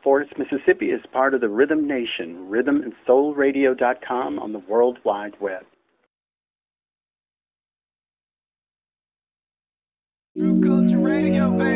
Forest, Mississippi is part of the Rhythm Nation, rhythmandsoulradio.com on the World Wide Web. True Culture Radio, baby.